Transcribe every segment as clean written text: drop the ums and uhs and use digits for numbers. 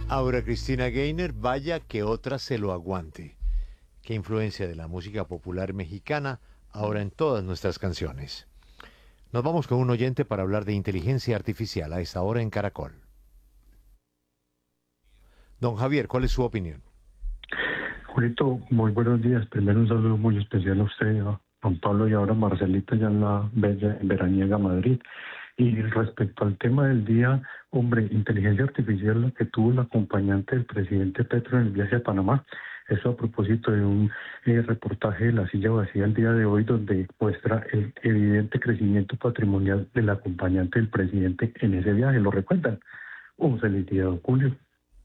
Aura Cristina Gaynor, vaya que otra se lo aguante. Qué influencia de la música popular mexicana ahora en todas nuestras canciones. Nos vamos con un oyente para hablar de inteligencia artificial a esta hora en Caracol. Don Javier, ¿cuál es su opinión? Julito, muy buenos días. Primero un saludo muy especial a usted, a Juan Pablo y ahora a Marcelita ya en la bella veraniega Madrid. Y respecto al tema del día, hombre, inteligencia artificial, la que tuvo el acompañante del presidente Petro en el viaje a Panamá. Eso a propósito de un reportaje de La Silla Vacía el día de hoy, donde muestra el evidente crecimiento patrimonial del acompañante del presidente en ese viaje. ¿Lo recuerdan? Un feliz día, don Julio.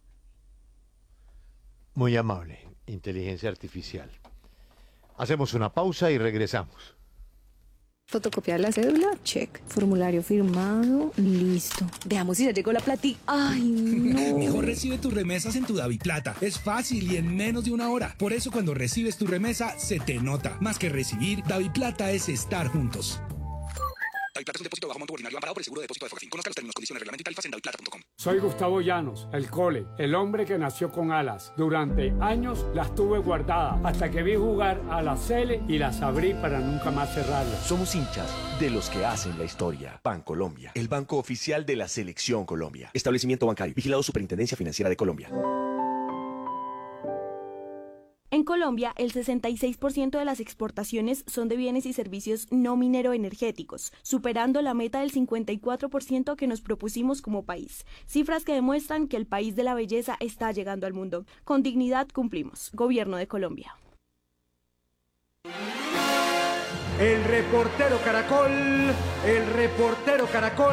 Muy amable, inteligencia artificial. Hacemos una pausa y regresamos. Fotocopiar la cédula, check. Formulario firmado, listo. Veamos si ya llegó la platica. ¡Ay, no! Mejor recibe tus remesas en tu DaviPlata. Es fácil y en menos de una hora. Por eso cuando recibes tu remesa, se te nota. Más que recibir, DaviPlata es estar juntos. DaviPlata es un depósito de bajo monto ordinario amparado por el seguro de depósito de Fogafín. Conozca los términos, condiciones, reglamento y tarifas en daviplata.com. Soy Gustavo Llanos, el Cole, el hombre que nació con alas. Durante años las tuve guardadas hasta que vi jugar a la Cele y las abrí para nunca más cerrarlas. Somos hinchas de los que hacen la historia. Bancolombia, el banco oficial de la Selección Colombia. Establecimiento bancario, vigilado Superintendencia Financiera de Colombia. En Colombia, el 66% de las exportaciones son de bienes y servicios no minero-energéticos, superando la meta del 54% que nos propusimos como país. Cifras que demuestran que el país de la belleza está llegando al mundo. Con dignidad cumplimos. Gobierno de Colombia. El reportero Caracol, el reportero Caracol.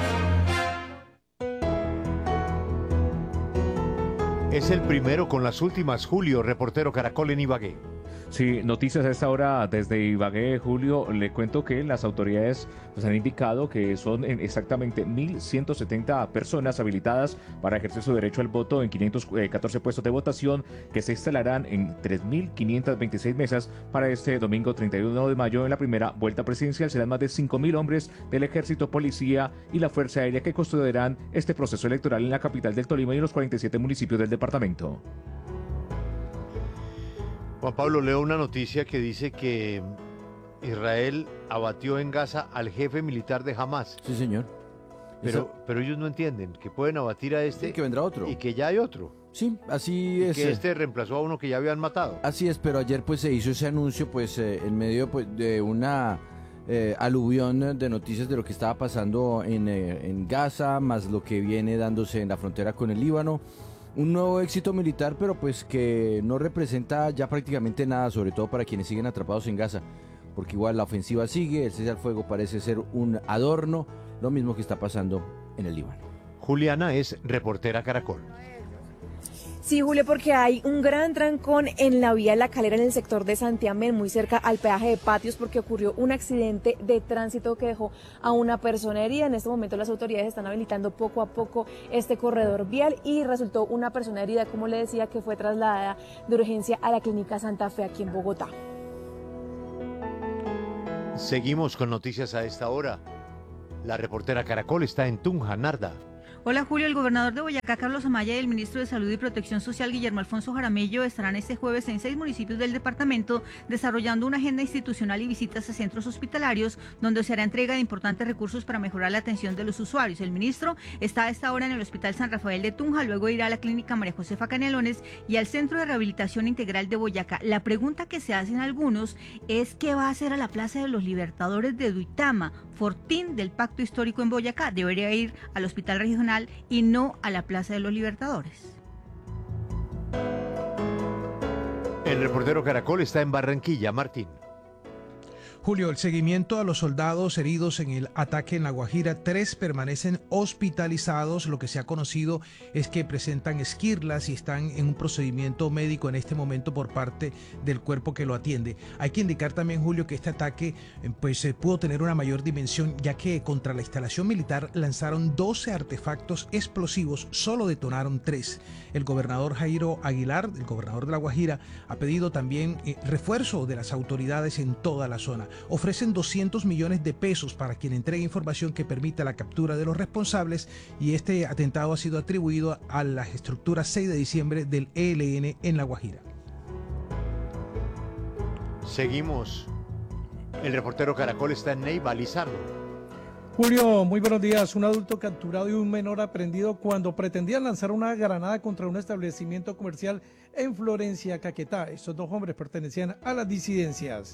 Es el primero con las últimas. Julio, reportero Caracol en Ibagué. Sí, noticias a esta hora desde Ibagué, Julio. Le cuento que las autoridades han indicado que son exactamente 1.170 personas habilitadas para ejercer su derecho al voto en 514 puestos de votación que se instalarán en 3.526 mesas para este domingo 31 de mayo en la primera vuelta presidencial. Serán más de 5.000 hombres del Ejército, Policía y la Fuerza Aérea que custodiarán este proceso electoral en la capital del Tolima y en los 47 municipios del departamento. Juan Pablo, leo una noticia que dice que Israel abatió en Gaza al jefe militar de Hamás. Sí, señor. Pero ellos no entienden que pueden abatir a este, sí, que vendrá otro. Y que ya hay otro. Sí, así es. Que este reemplazó a uno que ya habían matado. Así es, pero ayer pues se hizo ese anuncio pues en medio pues, de una aluvión de noticias de lo que estaba pasando en Gaza, más lo que viene dándose en la frontera con el Líbano. Un nuevo éxito militar, pero pues que no representa ya prácticamente nada, sobre todo para quienes siguen atrapados en Gaza, porque igual la ofensiva sigue, el cese al fuego parece ser un adorno, lo mismo que está pasando en el Líbano. Juliana es reportera Caracol. Sí, Julio, porque hay un gran trancón en la vía de La Calera en el sector de Santiamén, muy cerca al peaje de Patios, porque ocurrió un accidente de tránsito que dejó a una persona herida. En este momento las autoridades están habilitando poco a poco este corredor vial y resultó una persona herida, como le decía, que fue trasladada de urgencia a la Clínica Santa Fe aquí en Bogotá. Seguimos con noticias a esta hora. La reportera Caracol está en Tunja, Narda. Hola Julio, el gobernador de Boyacá, Carlos Amaya, y el ministro de Salud y Protección Social, Guillermo Alfonso Jaramillo, estarán este jueves en 6 municipios del departamento desarrollando una agenda institucional y visitas a centros hospitalarios donde se hará entrega de importantes recursos para mejorar la atención de los usuarios. El ministro está a esta hora en el Hospital San Rafael de Tunja, luego irá a la Clínica María Josefa Canelones y al Centro de Rehabilitación Integral de Boyacá. La pregunta que se hacen algunos es ¿qué va a hacer a la Plaza de los Libertadores de Duitama, fortín del Pacto Histórico en Boyacá? Debería ir al Hospital Regional y no a la Plaza de los Libertadores. El reportero Caracol está en Barranquilla, Martín. Julio, el seguimiento a los soldados heridos en el ataque en La Guajira, 3 permanecen hospitalizados. Lo que se ha conocido es que presentan esquirlas y están en un procedimiento médico en este momento por parte del cuerpo que lo atiende. Hay que indicar también, Julio, que este ataque pudo tener una mayor dimensión, ya que contra la instalación militar lanzaron 12 artefactos explosivos, solo detonaron 3. El gobernador Jairo Aguilar, el gobernador de La Guajira, ha pedido también refuerzo de las autoridades en toda la zona. ofrecen 200 millones de pesos para quien entregue información que permita la captura de los responsables, y este atentado ha sido atribuido a la estructura 6 de diciembre del ELN en La Guajira. Seguimos. El reportero Caracol está en Neiva, Lizardo. Julio, muy buenos días. Un adulto capturado y un menor aprendido cuando pretendían lanzar una granada contra un establecimiento comercial en Florencia, Caquetá. Estos dos hombres pertenecían a las disidencias.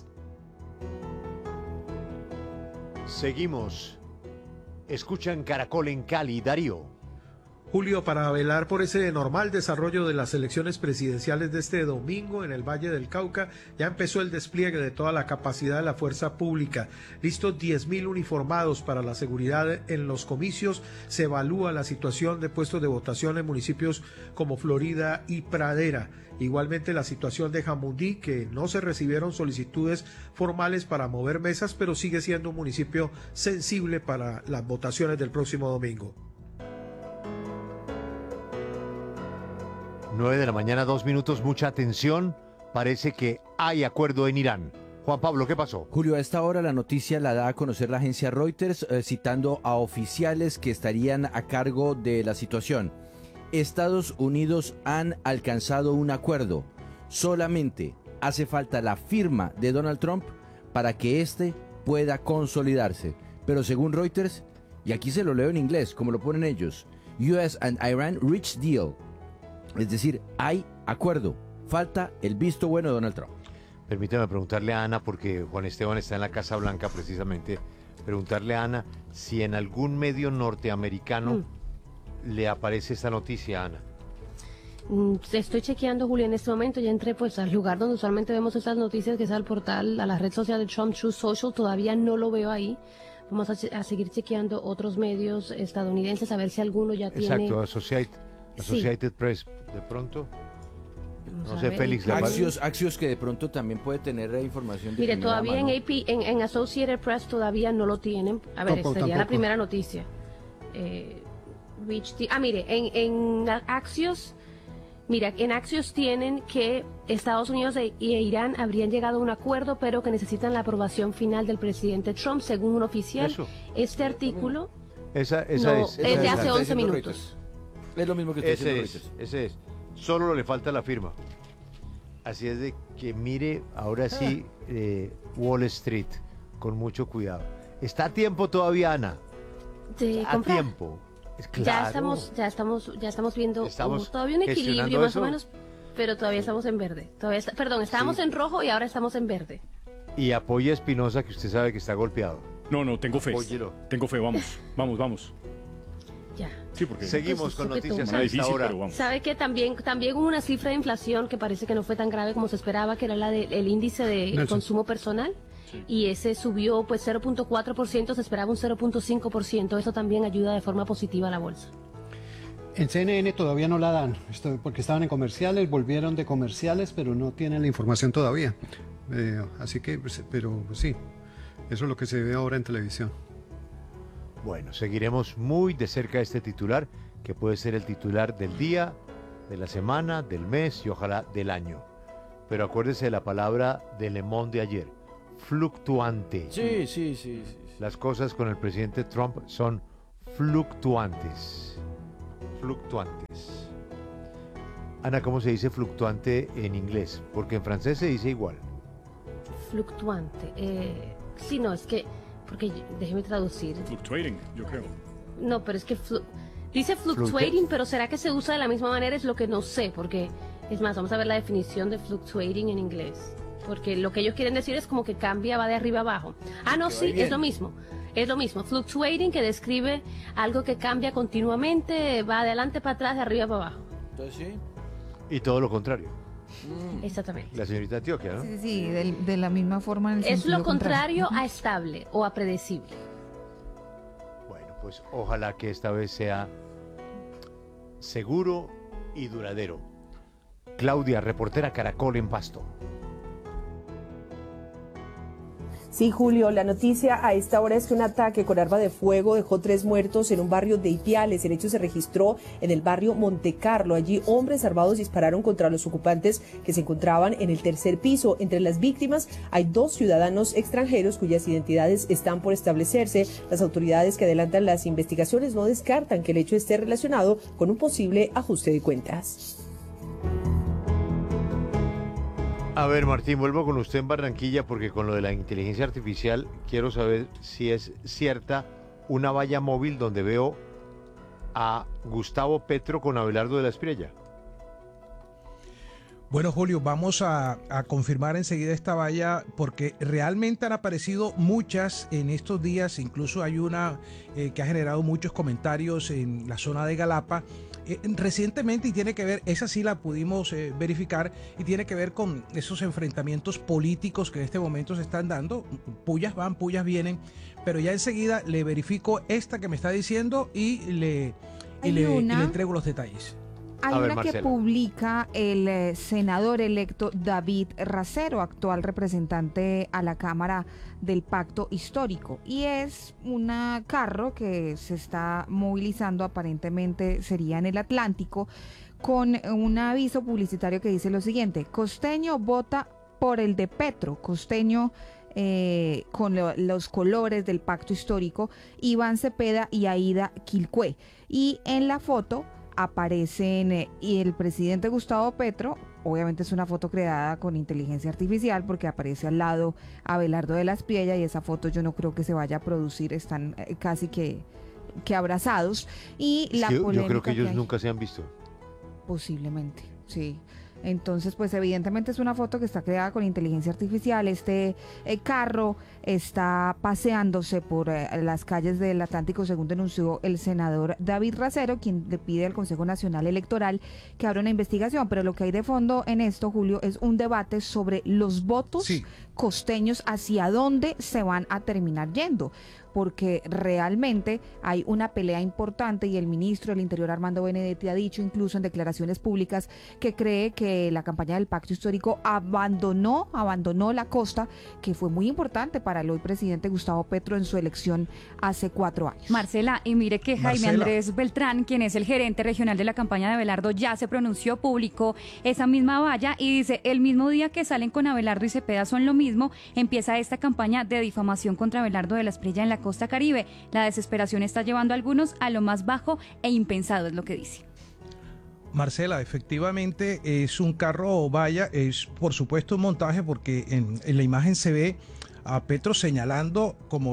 Seguimos. Escuchan Caracol en Cali, Darío. Julio, para velar por ese normal desarrollo de las elecciones presidenciales de este domingo en el Valle del Cauca, ya empezó el despliegue de toda la capacidad de la fuerza pública. Listos 10.000 uniformados para la seguridad en los comicios. Se evalúa la situación de puestos de votación en municipios como Florida y Pradera. Igualmente la situación de Jamundí, que no se recibieron solicitudes formales para mover mesas, pero sigue siendo un municipio sensible para las votaciones del próximo domingo. 9 de la mañana, 2 minutos, mucha atención. Parece que hay acuerdo en Irán. Juan Pablo, ¿qué pasó? Julio, a esta hora la noticia la da a conocer la agencia Reuters, citando a oficiales que estarían a cargo de la situación. Estados Unidos han alcanzado un acuerdo. Solamente hace falta la firma de Donald Trump para que éste pueda consolidarse. Pero según Reuters, y aquí se lo leo en inglés, como lo ponen ellos, US and Iran reached deal. Es decir, hay acuerdo. Falta el visto bueno de Donald Trump. Permítame preguntarle a Ana, porque Juan Esteban está en la Casa Blanca precisamente, preguntarle a Ana si en algún medio norteamericano le aparece esta noticia, Ana. Estoy chequeando, Julio, en este momento. Ya entré pues al lugar donde usualmente vemos estas noticias, que es al portal, a la red social de Trump, Truth Social. Todavía no lo veo ahí. Vamos a seguir chequeando otros medios estadounidenses a ver si alguno ya tiene... Exacto, Associated Press, de pronto. No sé, Félix. Axios que de pronto también puede tener información de... Mire, todavía en AP, en Associated Press todavía no lo tienen. A ver, sería la primera noticia. Mire, en Axios... Mira, en Axios tienen que Estados Unidos e Irán habrían llegado a un acuerdo, pero que necesitan la aprobación final del presidente Trump, según un oficial. Eso. Este artículo es de hace 11 minutos. Es lo mismo que está diciendo ese es. Solo le falta la firma. Así es de que mire ahora sí Wall Street con mucho cuidado. Está a tiempo todavía, Ana. A tiempo. Claro. Ya estamos viendo todavía un equilibrio más o menos, pero todavía estamos en verde. Estábamos en rojo y ahora estamos en verde. Y apoya a Espinosa, que usted sabe que está golpeado. No, tengo fe. Apóyelo. Tengo fe, vamos. Ya. Sí, porque seguimos con noticias a esta hora. Sabe que también hubo una cifra de inflación que parece que no fue tan grave como se esperaba, que era la del índice de consumo personal. Sí. Y ese subió pues 0.4%, se esperaba un 0.5%. Eso también ayuda de forma positiva a la bolsa. En CNN todavía no la dan, porque estaban en comerciales, volvieron de comerciales, pero no tienen la información todavía. Así que, pero sí, eso es lo que se ve ahora en televisión. Bueno, seguiremos muy de cerca este titular, que puede ser el titular del día, de la semana, del mes y ojalá del año. Pero acuérdese de la palabra de Le Monde de ayer, fluctuante. Sí. Las cosas con el presidente Trump son fluctuantes. Ana, ¿cómo se dice fluctuante en inglés? Porque en francés se dice igual. Fluctuante. Sí, no, es que... Porque déjeme traducir. Fluctuating, yo creo. No, pero es que dice fluctuating, pero ¿será que se usa de la misma manera? Es lo que no sé, porque es más, vamos a ver la definición de fluctuating en inglés. Porque lo que ellos quieren decir es como que cambia, va de arriba abajo. No, sí, es lo mismo. Es lo mismo. Fluctuating, que describe algo que cambia continuamente, va de adelante para atrás, de arriba para abajo. Entonces sí. Y todo lo contrario. Exactamente. La señorita Antioquia, ¿no? Sí, de la misma forma. En el es lo contrario a estable o a predecible. Bueno, pues ojalá que esta vez sea seguro y duradero. Claudia, reportera Caracol en Pasto. Sí, Julio, la noticia a esta hora es que un ataque con arma de fuego dejó 3 muertos en un barrio de Ipiales. El hecho se registró en el barrio Montecarlo. Allí hombres armados dispararon contra los ocupantes que se encontraban en el 3er piso. Entre las víctimas hay 2 ciudadanos extranjeros cuyas identidades están por establecerse. Las autoridades que adelantan las investigaciones no descartan que el hecho esté relacionado con un posible ajuste de cuentas. A ver, Martín, vuelvo con usted en Barranquilla porque con lo de la inteligencia artificial quiero saber si es cierta una valla móvil donde veo a Gustavo Petro con Abelardo de la Espriella. Bueno, Julio, vamos a confirmar enseguida esta valla porque realmente han aparecido muchas en estos días, incluso hay una que ha generado muchos comentarios en la zona de Galapa recientemente y tiene que ver, esa sí la pudimos verificar y tiene que ver con esos enfrentamientos políticos que en este momento se están dando, pullas van, pullas vienen, pero ya enseguida le verifico esta que me está diciendo y le entrego los detalles. Hay una que publica el senador electo David Racero, actual representante a la Cámara del Pacto Histórico, y es un carro que se está movilizando, aparentemente sería en el Atlántico, con un aviso publicitario que dice lo siguiente: Costeño vota por el de Petro. Costeño con los colores del Pacto Histórico, Iván Cepeda y Aída Quilcué, y en la foto aparecen y el presidente Gustavo Petro. Obviamente es una foto creada con inteligencia artificial porque aparece al lado Abelardo de la Espriella y esa foto yo no creo que se vaya a producir, están casi que abrazados y la polémica yo creo que ellos nunca se han visto. Posiblemente, sí. Entonces, pues evidentemente es una foto que está creada con inteligencia artificial. Este carro está paseándose por las calles del Atlántico, según denunció el senador David Racero, quien le pide al Consejo Nacional Electoral que abra una investigación. Pero lo que hay de fondo en esto, Julio, es un debate sobre los votos costeños, hacia dónde se van a terminar yendo, porque realmente hay una pelea importante y el ministro del Interior, Armando Benedetti, ha dicho incluso en declaraciones públicas que cree que la campaña del Pacto Histórico abandonó la costa, que fue muy importante para el hoy presidente Gustavo Petro en su elección hace 4 años. Marcela, y mire que Jaime Andrés Beltrán, quien es el gerente regional de la campaña de Abelardo, ya se pronunció, publicó esa misma valla y dice: el mismo día que salen con Abelardo y Cepeda son lo mismo, empieza esta campaña de difamación contra Abelardo de la Espriella en la costa Caribe. La desesperación está llevando a algunos a lo más bajo e impensado, es lo que dice. Marcela, efectivamente es un carro valla, es por supuesto un montaje porque en la imagen se ve a Petro señalando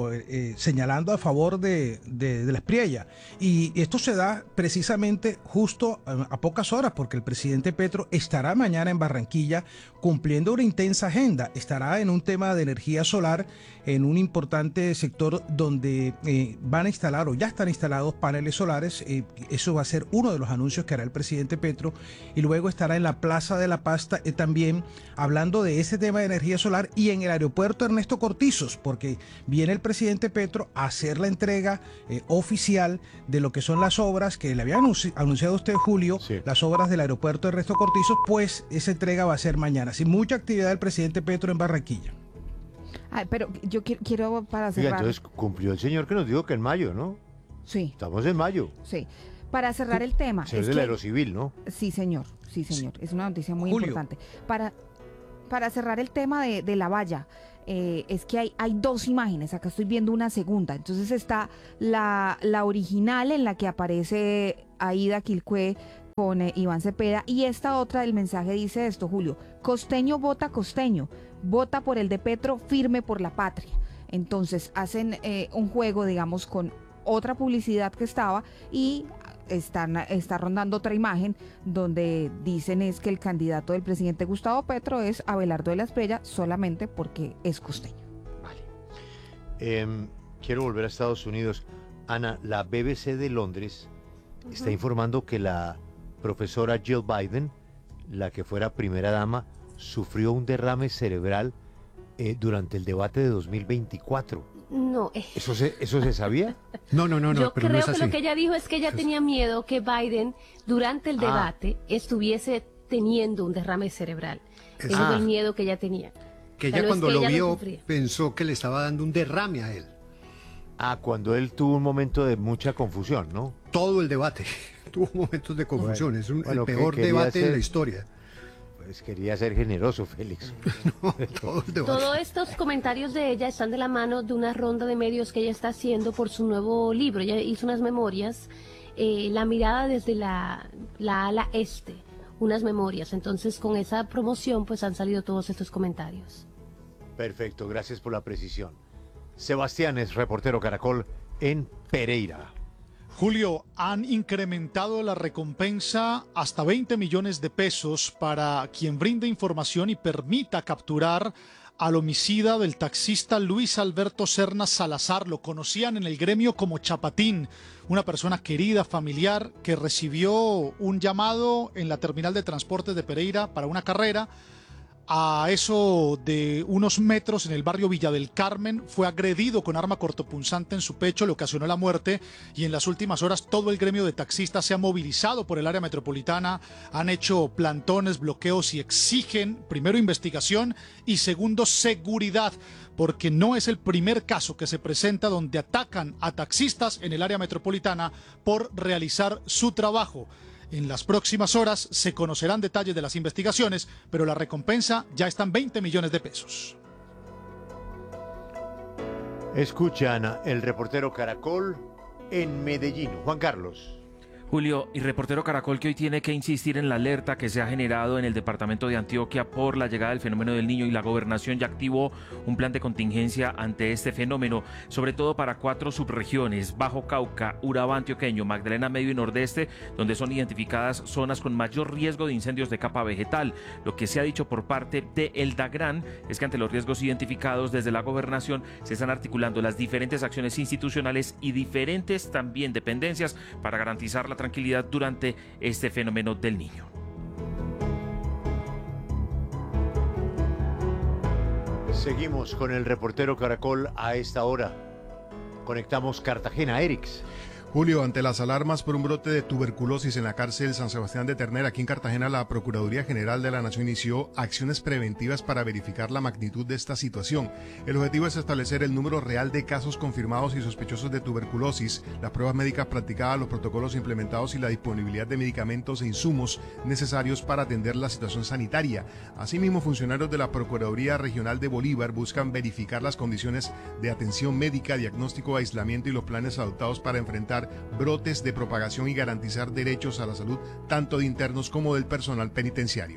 a favor de la Espriella, y esto se da precisamente justo a pocas horas porque el presidente Petro estará mañana en Barranquilla cumpliendo una intensa agenda, estará en un tema de energía solar en un importante sector donde van a instalar o ya están instalados paneles solares. Eso va a ser uno de los anuncios que hará el presidente Petro, y luego estará en la Plaza de la Paz también hablando de ese tema de energía solar, y en el aeropuerto Ernesto Cortizos, porque viene el presidente Petro a hacer la entrega oficial de lo que son las obras que le había anunciado usted, Julio, las obras del aeropuerto Ernesto Cortizos. Pues esa entrega va a ser mañana, sin mucha actividad del presidente Petro en Barranquilla. Pero yo quiero para cerrar. Entonces cumplió el señor que nos dijo que en mayo, ¿no? Sí. Estamos en mayo. Sí. Para cerrar el tema. Es del Aerocivil, ¿no? Sí, señor. Sí, señor. Es una noticia muy importante. Para cerrar el tema de la valla, es que hay 2 imágenes. Acá estoy viendo una segunda. Entonces está la original en la que aparece Aída Quilcué con Iván Cepeda, y esta otra, el mensaje dice esto, Julio: Costeño vota costeño, vota por el de Petro, firme por la patria. Entonces hacen un juego, digamos, con otra publicidad que estaba, y está rondando otra imagen donde dicen es que el candidato del presidente Gustavo Petro es Abelardo de la Espriella solamente porque es costeño. Vale. Quiero volver a Estados Unidos. Ana, la BBC de Londres está informando que la profesora Jill Biden, la que fuera primera dama, sufrió un derrame cerebral durante el debate de 2024. No. ¿Eso se sabía? No. Yo pero creo no es que así. lo que ella dijo es que ella tenía miedo que Biden durante el debate estuviese teniendo un derrame cerebral. Ese es el miedo que ella tenía. Que sea, ella no es cuando que lo ella vio sufría. pensó que le estaba dando un derrame a él. Ah, cuando él tuvo un momento de mucha confusión, ¿no? Todo el debate tuvo momentos de confusión. Bueno, Es el bueno, peor quería debate en ser- la historia. Pues quería ser generoso, Félix. Todos estos comentarios de ella están de la mano de una ronda de medios que ella está haciendo por su nuevo libro. Ella hizo unas memorias, La mirada desde la ala este, unas memorias. Entonces, con esa promoción, pues han salido todos estos comentarios. Perfecto, gracias por la precisión. Sebastián es reportero Caracol en Pereira. Julio, han incrementado la recompensa hasta 20 millones de pesos para quien brinde información y permita capturar al homicida del taxista Luis Alberto Serna Salazar. Lo conocían en el gremio como Chapatín, una persona querida, familiar, que recibió un llamado en la terminal de transportes de Pereira para una carrera. A eso de unos metros en el barrio Villa del Carmen, fue agredido con arma cortopunzante en su pecho, le ocasionó la muerte, y en las últimas horas todo el gremio de taxistas se ha movilizado por el área metropolitana, han hecho plantones, bloqueos y exigen, primero, investigación y segundo, seguridad, porque no es el primer caso que se presenta donde atacan a taxistas en el área metropolitana por realizar su trabajo. En las próximas horas se conocerán detalles de las investigaciones, pero la recompensa ya está en 20 millones de pesos. Escuchan el reportero Caracol en Medellín. Juan Carlos. Julio, y reportero Caracol que hoy tiene que insistir en la alerta que se ha generado en el departamento de Antioquia por la llegada del fenómeno del Niño, y la gobernación ya activó un plan de contingencia ante este fenómeno, sobre todo para 4 subregiones: Bajo Cauca, Urabá antioqueño, Magdalena Medio y Nordeste, donde son identificadas zonas con mayor riesgo de incendios de capa vegetal. Lo que se ha dicho por parte de El Dagran es que ante los riesgos identificados desde la gobernación se están articulando las diferentes acciones institucionales y diferentes también dependencias para garantizar la tranquilidad durante este fenómeno del Niño. Seguimos con el reportero Caracol a esta hora. Conectamos Cartagena, Erix. Julio, ante las alarmas por un brote de tuberculosis en la cárcel San Sebastián de Ternera, aquí en Cartagena, la Procuraduría General de la Nación inició acciones preventivas para verificar la magnitud de esta situación. El objetivo es establecer el número real de casos confirmados y sospechosos de tuberculosis, las pruebas médicas practicadas, los protocolos implementados y la disponibilidad de medicamentos e insumos necesarios para atender la situación sanitaria. Asimismo, funcionarios de la Procuraduría Regional de Bolívar buscan verificar las condiciones de atención médica, diagnóstico, aislamiento y los planes adoptados para enfrentar brotes de propagación y garantizar derechos a la salud tanto de internos como del personal penitenciario.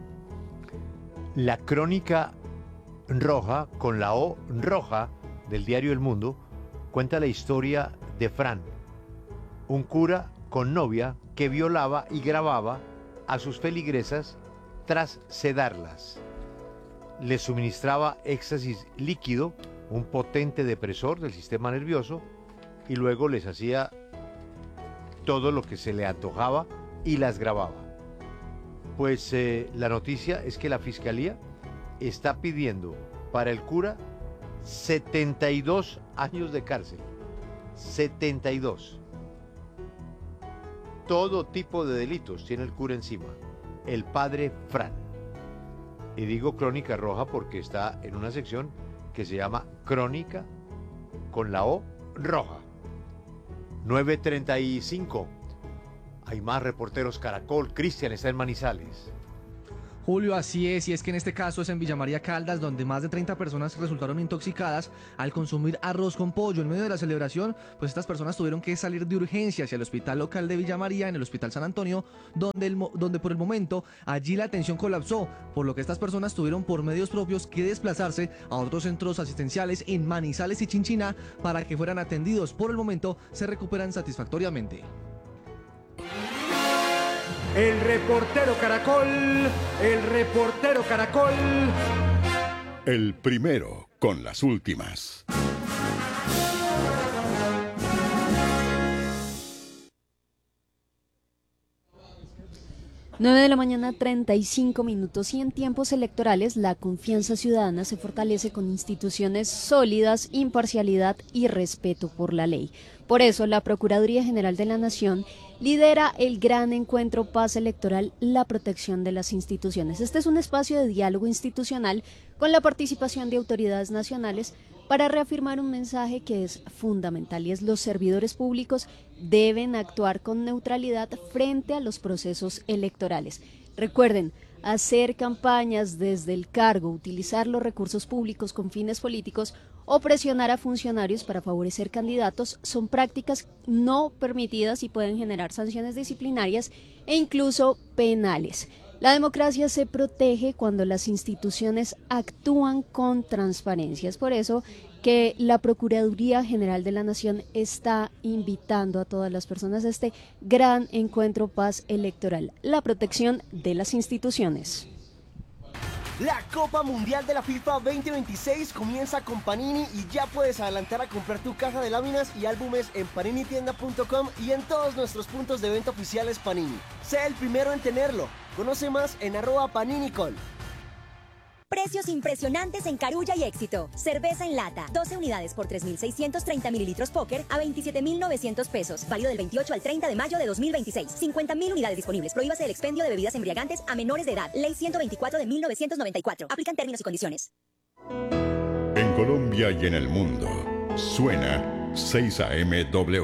La crónica roja, con la O roja, del diario El Mundo, cuenta la historia de Fran, un cura con novia que violaba y grababa a sus feligresas tras sedarlas. Les suministraba éxtasis líquido, un potente depresor del sistema nervioso, y luego les hacía todo lo que se le antojaba y las grababa. Pues la noticia es que la Fiscalía está pidiendo para el cura 72 años de cárcel. 72. Todo tipo de delitos tiene el cura encima. El padre Fran. Y digo crónica roja porque está en una sección que se llama Crónica con la O roja. 9:35. Hay más reporteros Caracol. Cristian está en Manizales. Julio, así es, y es que en este caso es en Villa María Caldas, donde más de 30 personas resultaron intoxicadas al consumir arroz con pollo. En medio de la celebración, pues estas personas tuvieron que salir de urgencia hacia el hospital local de Villa María, en el Hospital San Antonio, donde por el momento allí la atención colapsó, por lo que estas personas tuvieron por medios propios que desplazarse a otros centros asistenciales en Manizales y Chinchiná para que fueran atendidos. Por el momento se recuperan satisfactoriamente. El reportero Caracol, el reportero Caracol. El primero con las últimas. 9 de la mañana, 35 minutos. Y en tiempos electorales, la confianza ciudadana se fortalece con instituciones sólidas, imparcialidad y respeto por la ley. Por eso, la Procuraduría General de la Nación lidera el gran encuentro Paz Electoral, la protección de las instituciones. Este es un espacio de diálogo institucional con la participación de autoridades nacionales para reafirmar un mensaje que es fundamental, y es: los servidores públicos deben actuar con neutralidad frente a los procesos electorales. Recuerden, hacer campañas desde el cargo, utilizar los recursos públicos con fines políticos o presionar a funcionarios para favorecer candidatos son prácticas no permitidas y pueden generar sanciones disciplinarias e incluso penales. La democracia se protege cuando las instituciones actúan con transparencia. Es por eso que la Procuraduría General de la Nación está invitando a todas las personas a este gran encuentro Paz Electoral, la protección de las instituciones. La Copa Mundial de la FIFA 2026 comienza con Panini y ya puedes adelantar a comprar tu caja de láminas y álbumes en paninitienda.com y en todos nuestros puntos de venta oficiales Panini. Sé el primero en tenerlo. Conoce más en @paninicol. Precios impresionantes en Carulla y Éxito. Cerveza en lata, 12 unidades por 3.630 mililitros Póker a 27.900 pesos. Válido del 28 al 30 de mayo de 2026. 50.000 unidades disponibles. Prohíbase el expendio de bebidas embriagantes a menores de edad. Ley 124 de 1994. Aplican términos y condiciones. En Colombia y en el mundo, suena 6AMW.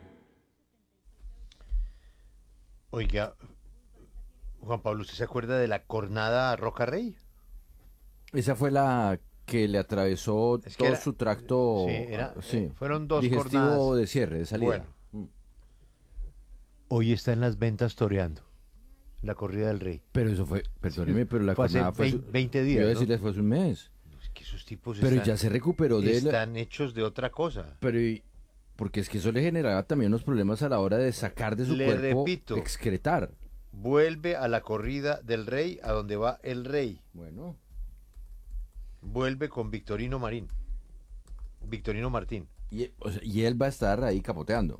Oiga, Juan Pablo, ¿usted se acuerda de la cornada Roca Rey? Esa fue la que le atravesó todo su tracto. Sí, fueron dos digestivo jornadas de cierre, de salida. Bueno, hoy está en las ventas toreando la corrida del Rey. Pero eso fue, perdóneme, pero la jornada fue hace 20 días. Yo iba a ¿no? decirle, fue hace un mes. Es que esos tipos pero están, ya se recuperó de están hechos de otra cosa. Pero porque es que eso le generaba también unos problemas a la hora de sacar de su cuerpo, repito, excretar. Vuelve a la corrida del Rey, a donde va el Rey. Bueno. Vuelve con Victorino Martín. Y él va a estar ahí capoteando.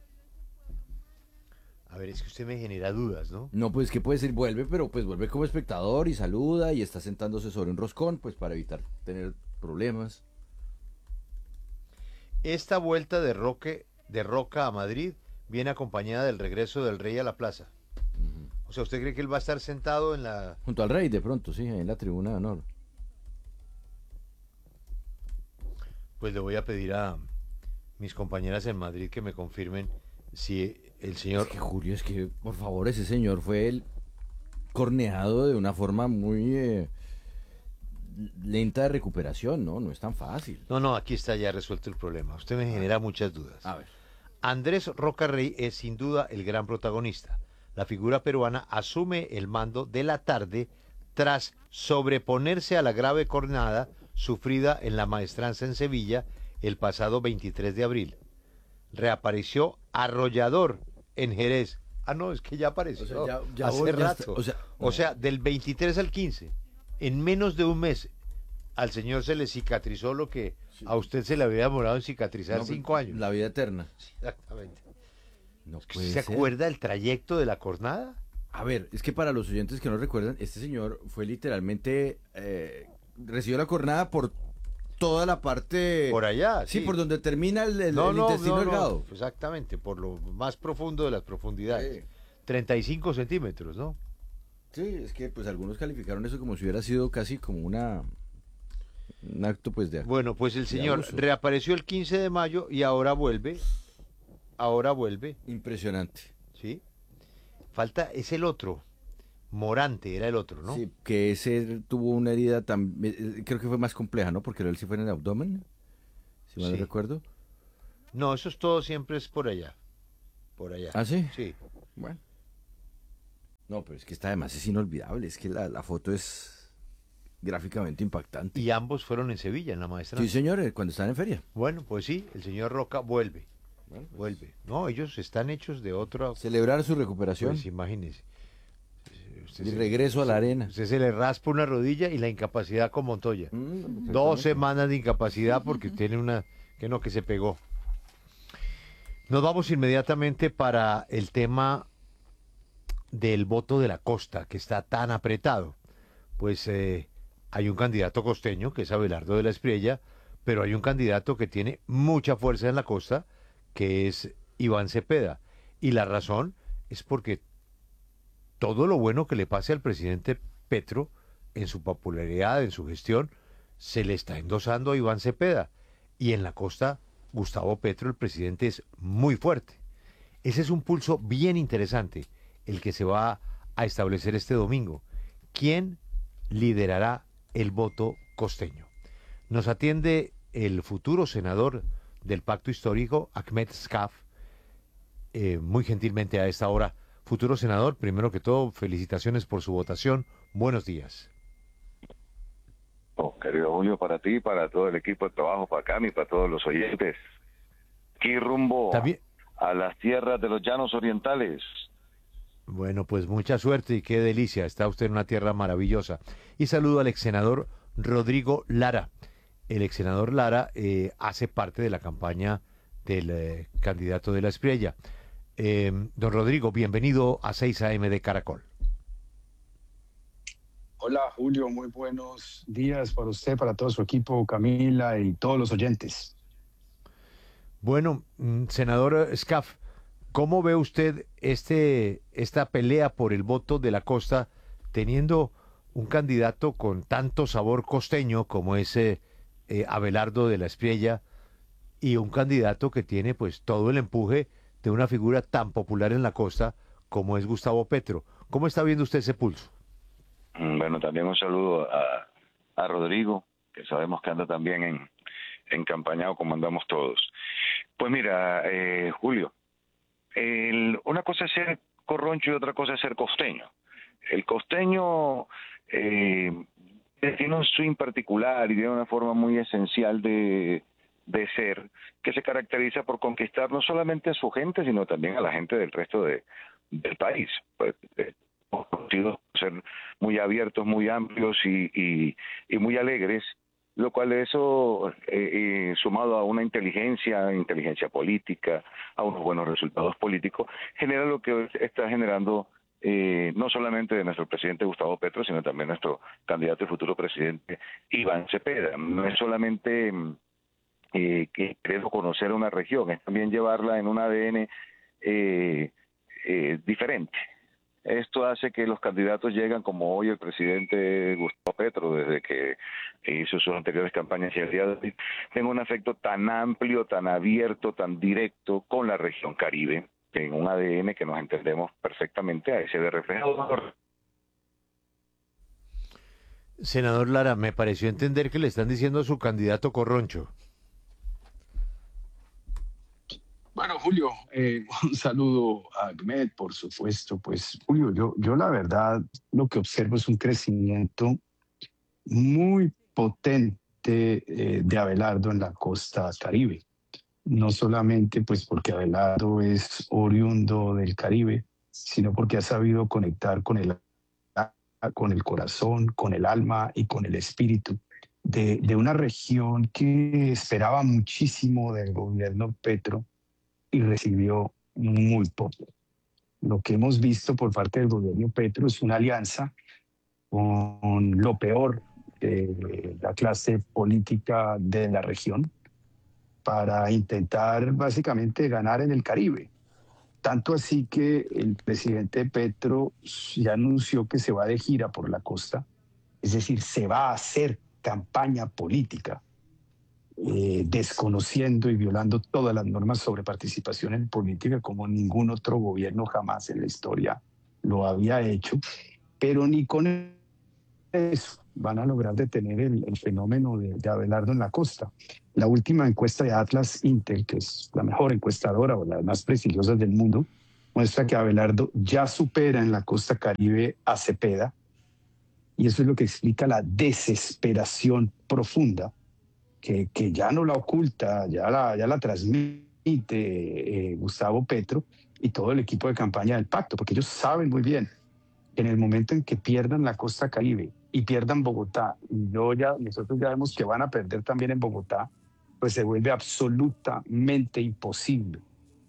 A ver, es que usted me genera dudas, ¿no? No, pues que puede decir vuelve, pero pues vuelve como espectador y saluda y está sentándose sobre un roscón, pues para evitar tener problemas. Esta vuelta de Roca a Madrid viene acompañada del regreso del Rey a la plaza. O sea, ¿usted cree que él va a estar sentado en la... junto al Rey de pronto, sí, en la tribuna de honor? Pues le voy a pedir a mis compañeras en Madrid que me confirmen si el señor... Es que, Julio, es que, por favor, ese señor fue el corneado de una forma muy lenta de recuperación, ¿no? No es tan fácil. No, aquí está ya resuelto el problema. Usted me genera muchas dudas. A ver. Andrés Roca Rey es sin duda el gran protagonista. La figura peruana asume el mando de la tarde tras sobreponerse a la grave cornada sufrida en la Maestranza en Sevilla el pasado 23 de abril. Reapareció arrollador en Jerez. Ah, no, es que ya apareció. O sea, ya hace rato. O sea, del 23 al 15, en menos de un mes, al señor se le cicatrizó lo que a usted se le había demorado en cicatrizar 5 años. La vida eterna. Exactamente. No ¿Se puede ser. acuerda el trayecto de la cornada? A ver, es que para los oyentes que no recuerdan, este señor fue literalmente... recibió la cornada por toda la parte... Por allá, sí. Por donde termina el intestino delgado. Exactamente, por lo más profundo de las profundidades. Sí. 35 centímetros, ¿no? Sí, es que pues algunos calificaron eso como si hubiera sido casi como un acto pues de... Bueno, pues el señor abuso. reapareció el 15 de mayo y ahora vuelve. Impresionante. Sí. Falta, es el otro. Morante era el otro, ¿no? Sí, que ese tuvo una herida también, creo que fue más compleja, ¿no? Porque él sí fue en el abdomen, si mal no recuerdo. No, eso es todo, siempre es por allá. Por allá. ¿Ah, sí? Sí. Bueno. No, pero es que está además es inolvidable, es que la foto es gráficamente impactante. Y ambos fueron en Sevilla, en la Maestranza. Sí, señor, cuando estaban en feria. Bueno, pues sí, el señor Roca vuelve. Bueno, pues... vuelve. No, ellos están hechos de otra... Celebrar su recuperación. Pues imagínese. Y regreso a la arena. Usted se le raspa una rodilla y la incapacidad con Montoya. 2 semanas de incapacidad porque tiene que se pegó. Nos vamos inmediatamente para el tema del voto de la costa, que está tan apretado. Pues hay un candidato costeño, que es Abelardo de la Espriella, pero hay un candidato que tiene mucha fuerza en la costa, que es Iván Cepeda. Y la razón es porque todo lo bueno que le pase al presidente Petro en su popularidad, en su gestión, se le está endosando a Iván Cepeda. Y en la costa, Gustavo Petro, el presidente, es muy fuerte. Ese es un pulso bien interesante, el que se va a establecer este domingo. ¿Quién liderará el voto costeño? Nos atiende el futuro senador del Pacto Histórico, Ahmed Skaf, muy gentilmente a esta hora. Futuro senador, primero que todo, felicitaciones por su votación. Buenos días. Querido Julio, para ti, para todo el equipo de trabajo, para Cami, para todos los oyentes. Aquí rumbo a las tierras de los llanos orientales. Bueno, pues mucha suerte y qué delicia. Está usted en una tierra maravillosa. Y saludo al ex senador Rodrigo Lara. El ex senador Lara hace parte de la campaña del candidato de la Espriella. Don Rodrigo, bienvenido a 6 AM de Caracol. Hola Julio, muy buenos días para usted, para todo su equipo, Camila y todos los oyentes. Bueno, senador Skaf, ¿cómo ve usted esta pelea por el voto de la costa, teniendo un candidato con tanto sabor costeño como es Abelardo de la Espriella, y un candidato que tiene pues todo el empuje de una figura tan popular en la costa como es Gustavo Petro? ¿Cómo está viendo usted ese pulso? Bueno, también un saludo a Rodrigo, que sabemos que anda también en campaña, como andamos todos. Pues mira, Julio, una cosa es ser corroncho y otra cosa es ser costeño. El costeño tiene un swing particular y tiene una forma muy esencial de ser, que se caracteriza por conquistar no solamente a su gente, sino también a la gente del resto del país. Pues, ser muy abiertos, muy amplios y muy alegres, lo cual eso, sumado a una inteligencia política, a unos buenos resultados políticos, genera lo que está generando no solamente de nuestro presidente Gustavo Petro, sino también nuestro candidato y futuro presidente Iván Cepeda. No es solamente que queremos conocer una región, es también llevarla en un ADN diferente. Esto hace que los candidatos llegan, como hoy el presidente Gustavo Petro, desde que hizo sus anteriores campañas y el día de hoy, tenga un afecto tan amplio, tan abierto, tan directo con la región Caribe, en un ADN que nos entendemos perfectamente a ese de reflejado. Senador Lara, me pareció entender que le están diciendo a su candidato corroncho. Bueno, Julio, un saludo a Ahmed, por supuesto. Pues, Julio, yo la verdad lo que observo es un crecimiento muy potente de Abelardo en la costa Caribe. No solamente pues porque Abelardo es oriundo del Caribe, sino porque ha sabido conectar con el corazón, con el alma y con el espíritu de una región que esperaba muchísimo del gobierno Petro y recibió muy poco. Lo que hemos visto por parte del gobierno Petro es una alianza con lo peor de la clase política de la región para intentar básicamente ganar en el Caribe. Tanto así que el presidente Petro ya anunció que se va de gira por la costa, es decir, se va a hacer campaña política, desconociendo y violando todas las normas sobre participación en política como ningún otro gobierno jamás en la historia lo había hecho, pero ni con eso van a lograr detener el fenómeno de Abelardo en la costa. La última encuesta de Atlas Intel, que es la mejor encuestadora o las más prestigiosas del mundo, muestra que Abelardo ya supera en la costa Caribe a Cepeda, y eso es lo que explica la desesperación profunda que ya no la oculta, ya la transmite Gustavo Petro y todo el equipo de campaña del pacto, porque ellos saben muy bien que en el momento en que pierdan la costa Caribe y pierdan Bogotá, y nosotros ya vemos que van a perder también en Bogotá, pues se vuelve absolutamente imposible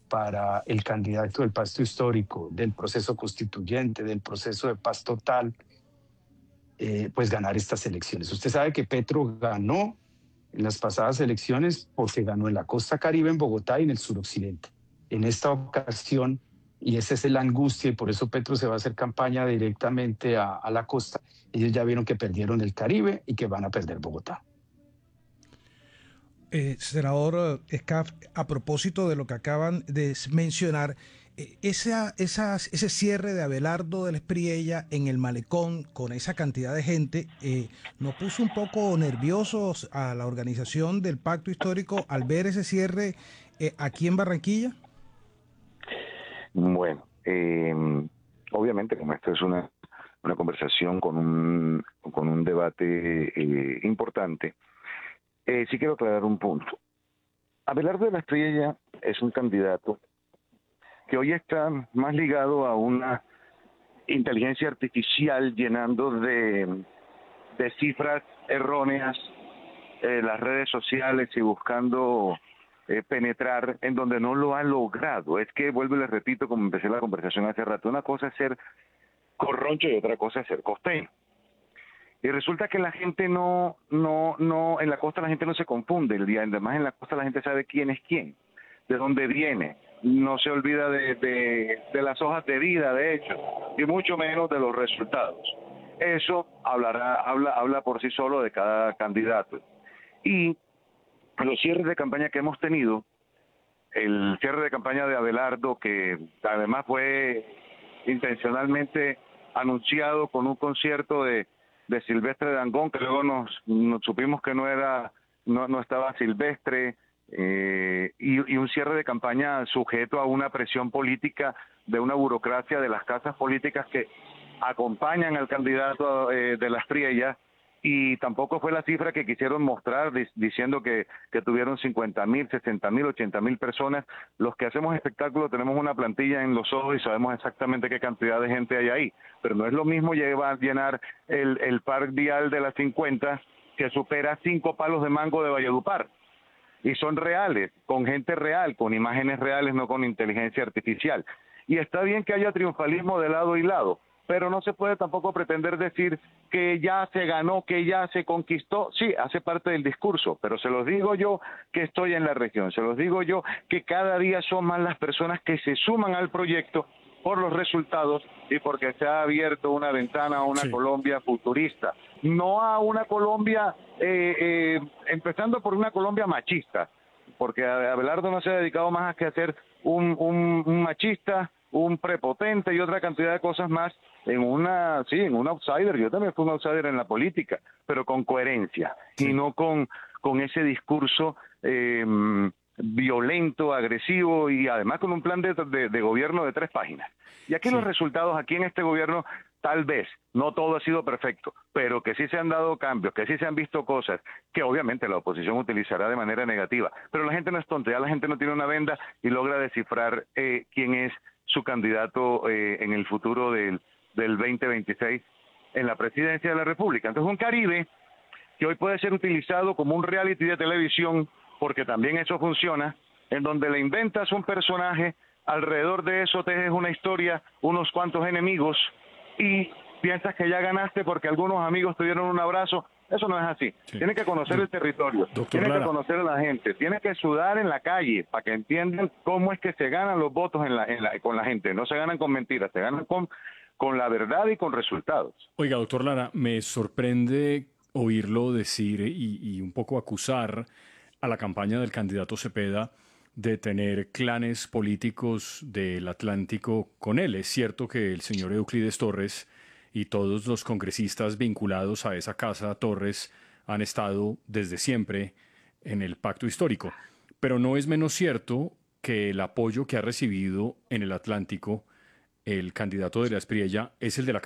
para el candidato del pacto histórico, del proceso constituyente, del proceso de paz total, pues ganar estas elecciones. Usted sabe que Petro ganó en las pasadas elecciones porque ganó en la costa Caribe, en Bogotá y en el suroccidente. En esta ocasión, y esa es la angustia, y por eso Petro se va a hacer campaña directamente a la costa, ellos ya vieron que perdieron el Caribe y que van a perder Bogotá. Senador Escaf, a propósito de lo que acaban de mencionar, ese cierre de Abelardo del Espriella en el malecón con esa cantidad de gente, ¿nos puso un poco nerviosos a la organización del Pacto Histórico al ver ese cierre aquí en Barranquilla? Bueno, obviamente como esto es una conversación con un debate importante, sí quiero aclarar un punto. Abelardo de la Espriella es un candidato que hoy está más ligado a una inteligencia artificial llenando de cifras erróneas las redes sociales y buscando penetrar en donde no lo ha logrado. Es que, vuelvo y les repito, como empecé la conversación hace rato, una cosa es ser corroncho y otra cosa es ser costeño. Y resulta que la gente no, en la costa la gente no se confunde, además en la costa la gente sabe quién es quién, de dónde viene, no se olvida de las hojas de vida, de hecho, y mucho menos de los resultados. Eso habla por sí solo de cada candidato. Y los cierres de campaña que hemos tenido, el cierre de campaña de Abelardo, que además fue intencionalmente anunciado con un concierto de Silvestre Dangond, que luego nos supimos que no estaba Silvestre, y un cierre de campaña sujeto a una presión política de una burocracia de las casas políticas que acompañan al candidato de la Espriella, y tampoco fue la cifra que quisieron mostrar diciendo que tuvieron 50.000, 60.000, 80.000 personas. Los que hacemos espectáculo tenemos una plantilla en los ojos y sabemos exactamente qué cantidad de gente hay ahí, pero no es lo mismo llenar el Parque Vial de las 50 que supera 5 palos de mango de Valledupar. Y son reales, con gente real, con imágenes reales, no con inteligencia artificial. Y está bien que haya triunfalismo de lado y lado, pero no se puede tampoco pretender decir que ya se ganó, que ya se conquistó. Sí, hace parte del discurso, pero se los digo yo que estoy en la región, se los digo yo que cada día son más las personas que se suman al proyecto por los resultados y porque se ha abierto una ventana a una Colombia futurista, no a una Colombia, empezando por una Colombia machista, porque Abelardo no se ha dedicado más a que hacer un machista, un prepotente y otra cantidad de cosas más en un outsider. Yo también fui un outsider en la política, pero con coherencia y no con ese discurso violento, agresivo y además con un plan de gobierno de 3 páginas. Y aquí los resultados, aquí en este gobierno, tal vez, no todo ha sido perfecto, pero que sí se han dado cambios, que sí se han visto cosas que obviamente la oposición utilizará de manera negativa, pero la gente no es tonta, ya la gente no tiene una venda y logra descifrar quién es su candidato en el futuro del 2026 en la presidencia de la República. Entonces un Caribe que hoy puede ser utilizado como un reality de televisión, porque también eso funciona, en donde le inventas un personaje, alrededor de eso tejes una historia, unos cuantos enemigos, y piensas que ya ganaste porque algunos amigos te dieron un abrazo. Eso no es así. Tienes que conocer el territorio, tienes que conocer a la gente, tienes que sudar en la calle para que entiendan cómo es que se ganan los votos con la gente. No se ganan con mentiras, se ganan con la verdad y con resultados. Oiga, doctor Lara, me sorprende oírlo decir y un poco acusar a la campaña del candidato Cepeda de tener clanes políticos del Atlántico con él. Es cierto que el señor Euclides Torres y todos los congresistas vinculados a esa casa Torres han estado desde siempre en el pacto histórico, pero no es menos cierto que el apoyo que ha recibido en el Atlántico el candidato de la Espriella es el de la